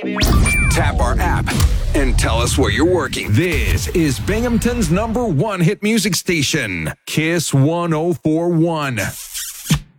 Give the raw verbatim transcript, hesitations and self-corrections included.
Tap our app and tell us where you're working. This is Binghamton's number one hit music station, Kiss one oh four one.